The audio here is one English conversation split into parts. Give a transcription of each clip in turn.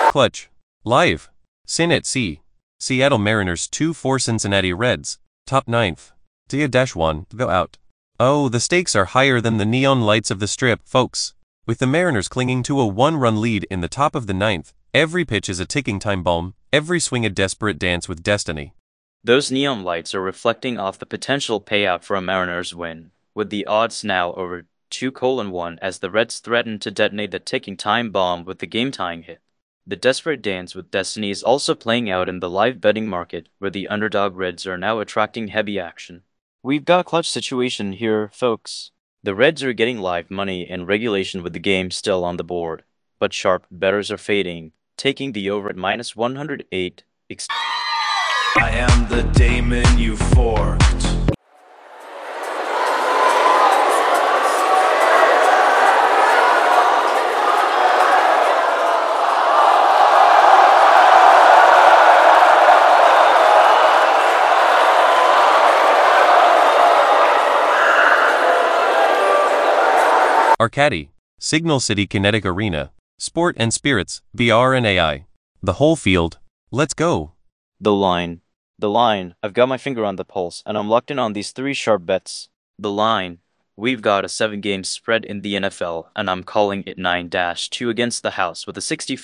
Clutch. Live. Sin at Sea. Seattle Mariners 2-4 Cincinnati Reds. Top 9th. Dia-1, go out. Oh, the stakes are higher than the neon lights of the strip, folks. With the Mariners clinging to a one-run lead in the top of the 9th, every pitch is a ticking time bomb, every swing a desperate dance with destiny. Those neon lights are reflecting off the potential payout for a Mariners win, with the odds now over 2:1 as the Reds threaten to detonate the ticking time bomb with the game-tying hit. The desperate dance with destiny is also playing out in the live betting market, where the underdog Reds are now attracting heavy action. We've got a clutch situation here, folks. The Reds are getting live money in regulation with the game still on the board, but sharp bettors are fading, taking the over at -108. I am the Damon you forked. Arcadi, Signal City Kinetic Arena, Sport and Spirits, VR and AI. The whole field. Let's go. The line. I've got my finger on the pulse, and I'm locked in on these 3 sharp bets. The line. We've got a 7-game spread in the NFL, and I'm calling it 9-2 against the house with a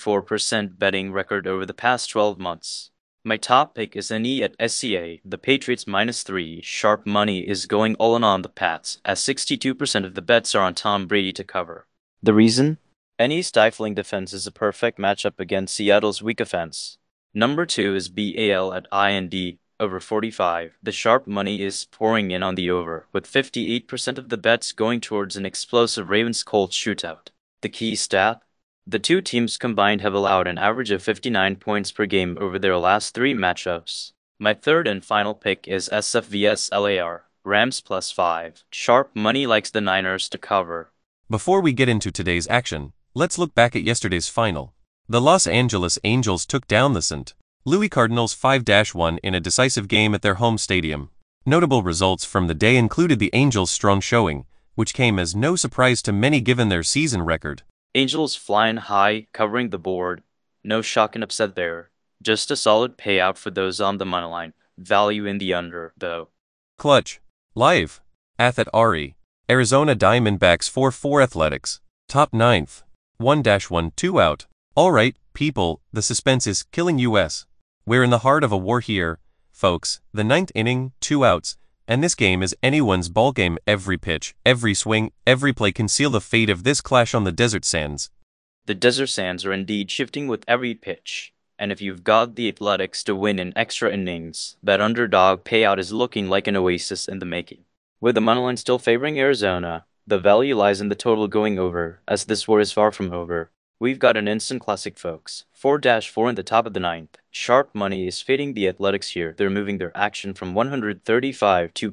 64% betting record over the past 12 months. My top pick is NE at SCA. The Patriots -3. Sharp money is going all in on the Pats, as 62% of the bets are on Tom Brady to cover. The reason? NE's stifling defense is a perfect matchup against Seattle's weak offense. Number 2 is BAL at IND, over 45. The sharp money is pouring in on the over, with 58% of the bets going towards an explosive Ravens-Colts shootout. The key stat? The two teams combined have allowed an average of 59 points per game over their last 3 matchups. My third and final pick is SF vs LAR, Rams +5. Sharp money likes the Niners to cover. Before we get into today's action, let's look back at yesterday's final. The Los Angeles Angels took down the St. Louis Cardinals 5-1 in a decisive game at their home stadium. Notable results from the day included the Angels' strong showing, which came as no surprise to many given their season record. Angels flying high, covering the board. No shock and upset there. Just a solid payout for those on the moneyline. Value in the under, though. Clutch. Live. Athet Ari. Arizona Diamondbacks 4-4 Athletics. Top 9th. 1-1 2 out. Alright, people, the suspense is killing us. We're in the heart of a war here, folks. The 9th inning, 2 outs. And this game is anyone's ballgame. Every pitch, every swing, every play can seal the fate of this clash on the desert sands. The desert sands are indeed shifting with every pitch. And if you've got the Athletics to win in extra innings, that underdog payout is looking like an oasis in the making. With the moneyline still favoring Arizona, the value lies in the total going over, as this war is far from over. We've got an instant classic, folks. 4-4 in the top of the 9th. Sharp money is fading the Athletics here. They're moving their action from 135 to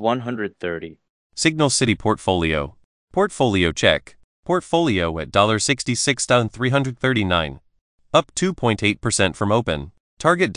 +130. Signal City Portfolio. Portfolio check. Portfolio at $66,339. Up 2.8% from open. Target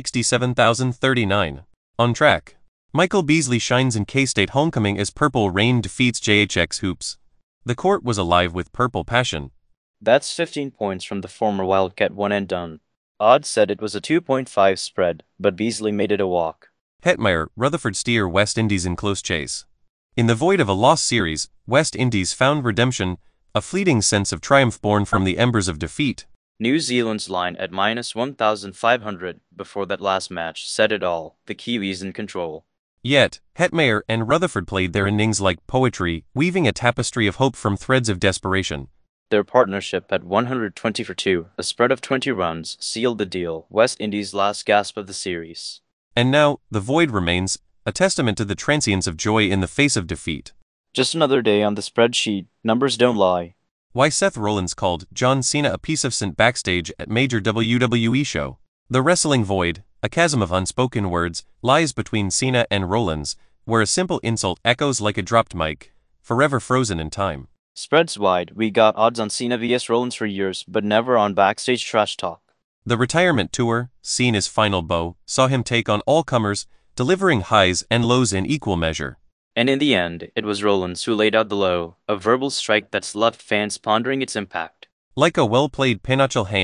$67,039. On track. Michael Beasley shines in K-State homecoming as Purple Rain defeats JHX Hoops. The court was alive with purple passion. That's 15 points from the former Wildcat one and done. Odds said it was a 2.5 spread, but Beasley made it a walk. Hetmeyer, Rutherford steer West Indies in close chase. In the void of a lost series, West Indies found redemption, a fleeting sense of triumph born from the embers of defeat. New Zealand's line at -1,500 before that last match said it all. The Kiwis in control. Yet, Hetmeyer and Rutherford played their innings like poetry, weaving a tapestry of hope from threads of desperation. Their partnership at 120 for 2, a spread of 20 runs, sealed the deal. West Indies' last gasp of the series. And now, the void remains, a testament to the transience of joy in the face of defeat. Just another day on the spreadsheet. Numbers don't lie. Why Seth Rollins called John Cena a piece of scent backstage at major WWE show. The wrestling void, a chasm of unspoken words, lies between Cena and Rollins, where a simple insult echoes like a dropped mic, forever frozen in time. Spreads wide. We got odds on Cena vs Rollins for years, but never on backstage trash talk. The retirement tour, Cena's final bow, saw him take on all comers, delivering highs and lows in equal measure. And in the end, it was Rollins who laid out the low, a verbal strike that's left fans pondering its impact. Like a well-played pinochle hand,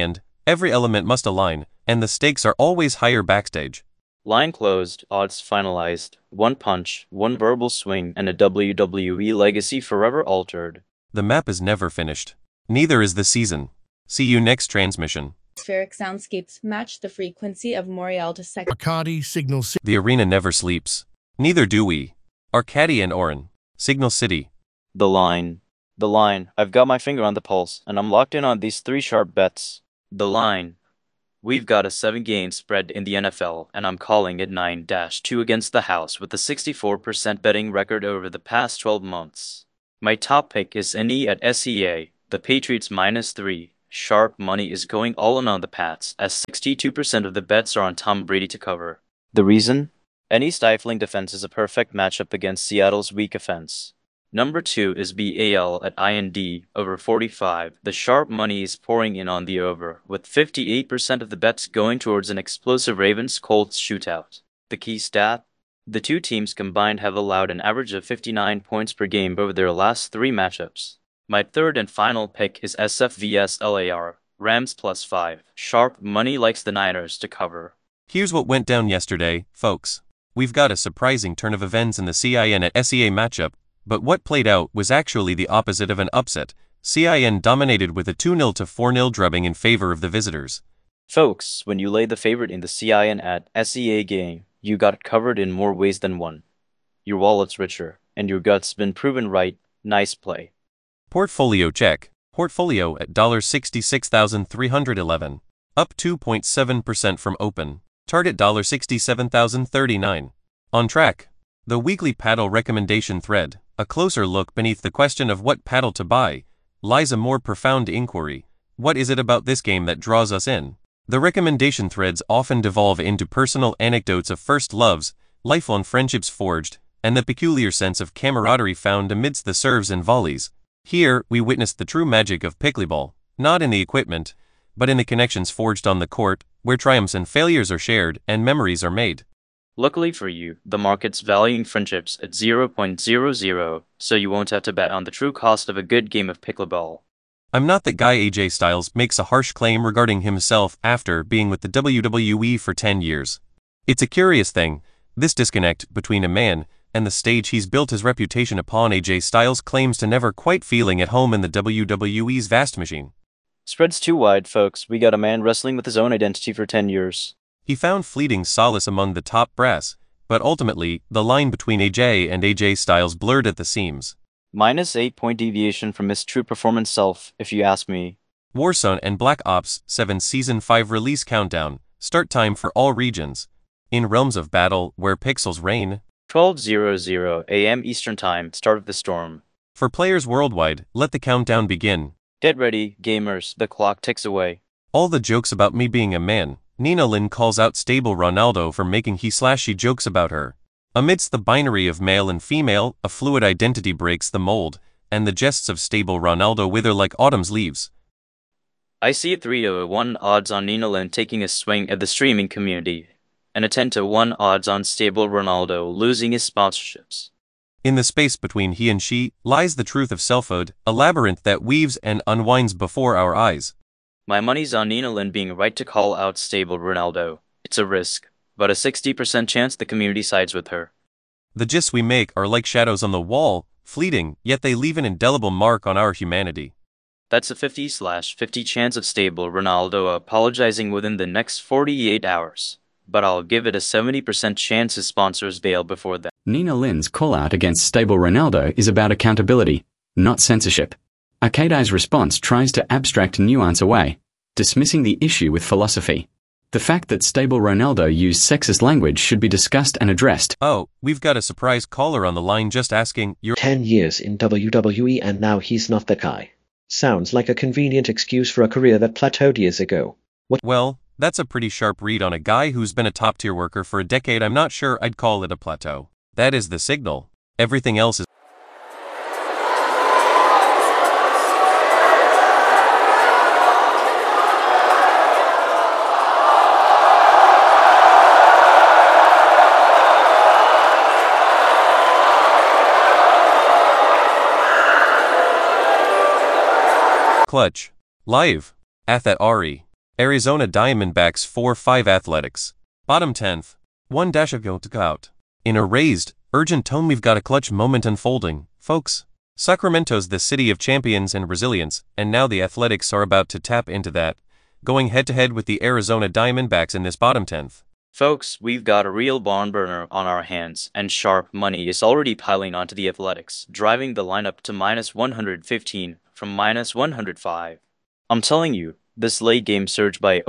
Every element must align, and the stakes are always higher backstage. Line closed, odds finalized. One punch, one verbal swing, and a WWE legacy forever altered. The map is never finished. Neither is the season. See you next transmission. Spheric soundscapes match the frequency of Moriel to Arcadi, Signal City. The arena never sleeps. Neither do we. Arcady and Orin. Signal City. The line. The line. I've got my finger on the pulse, and I'm locked in on these 3 sharp bets. The line. We've got a 7-game spread in the NFL, and I'm calling it 9-2 against the house with a 64% betting record over the past 12 months. My top pick is Indy at SEA, the Patriots -3. Sharp money is going all in on the Pats, as 62% of the bets are on Tom Brady to cover. The reason? Any stifling defense is a perfect matchup against Seattle's weak offense. Number 2 is BAL at IND, over 45. The sharp money is pouring in on the over, with 58% of the bets going towards an explosive Ravens-Colts shootout. The key stat? The two teams combined have allowed an average of 59 points per game over their last 3 matchups. My third and final pick is SF vs LAR, Rams +5. Sharp money likes the Niners to cover. Here's what went down yesterday, folks. We've got a surprising turn of events in the CIN at SEA matchup, but what played out was actually the opposite of an upset. CIN dominated with a 2-0 to 4-0 drubbing in favor of the visitors. Folks, when you lay the favorite in the CIN at SEA game, you got covered in more ways than one. Your wallet's richer, and your gut's been proven right. Nice play. Portfolio check. Portfolio at $66,311. Up 2.7% from open. Target $67,039. On track. The weekly paddle recommendation thread. A closer look beneath the question of what paddle to buy lies a more profound inquiry. What is it about this game that draws us in? The recommendation threads often devolve into personal anecdotes of first loves, lifelong friendships forged, and the peculiar sense of camaraderie found amidst the serves and volleys. Here, we witnessed the true magic of pickleball, not in the equipment, but in the connections forged on the court, where triumphs and failures are shared and memories are made. Luckily for you, the market's valuing friendships at 0.00, so you won't have to bet on the true cost of a good game of pickleball. I'm not that guy AJ Styles makes a harsh claim regarding himself after being with the WWE for 10 years. It's a curious thing, this disconnect between a man and the stage he's built his reputation upon. AJ Styles claims to never quite feeling at home in the WWE's vast machine. Spread's too wide, folks. We got a man wrestling with his own identity for 10 years. He found fleeting solace among the top brass, but ultimately, the line between AJ and AJ Styles blurred at the seams. -8-point deviation from his true performance self, if you ask me. Warzone and Black Ops 7 Season 5 release countdown, start time for all regions. In realms of battle where pixels reign. 12:00 a.m. Eastern Time, start of the storm. For players worldwide, let the countdown begin. Get ready, gamers, the clock ticks away. All the jokes about me being a man. Nina Lynn calls out stable Ronaldo for making he/she jokes about her. Amidst the binary of male and female, a fluid identity breaks the mold, and the jests of stable Ronaldo wither like autumn's leaves. I see 3-1 odds on Nina Lynn taking a swing at the streaming community, and a 10-1 odds on stable Ronaldo losing his sponsorships. In the space between he and she lies the truth of selfhood, a labyrinth that weaves and unwinds before our eyes. My money's on Nina Lynn being right to call out stable Ronaldo. It's a risk, but a 60% chance the community sides with her. The gists we make are like shadows on the wall, fleeting, yet they leave an indelible mark on our humanity. That's a 50/50 chance of stable Ronaldo apologizing within the next 48 hours. But I'll give it a 70% chance his sponsors bail before that. Nina Lynn's call-out against stable Ronaldo is about accountability, not censorship. Arcadi's response tries to abstract nuance away, dismissing the issue with philosophy. The fact that stable Ronaldo used sexist language should be discussed and addressed. Oh, we've got a surprise caller on the line just asking, you're 10 years in WWE and now he's not the guy. Sounds like a convenient excuse for a career that plateaued years ago. Well, that's a pretty sharp read on a guy who's been a top-tier worker for a decade. I'm not sure I'd call it a plateau. That is the signal. Everything else is Clutch. Live. Athat Ari. Arizona Diamondbacks 4-5 Athletics. Bottom 10th. 1-0 to go out. In a raised, urgent tone, we've got a clutch moment unfolding, folks. Sacramento's the city of champions and resilience, and now the Athletics are about to tap into that, going head-to-head with the Arizona Diamondbacks in this bottom 10th. Folks, we've got a real barn burner on our hands, and sharp money is already piling onto the Athletics, driving the lineup to -115 from -105. I'm telling you, this late game surge by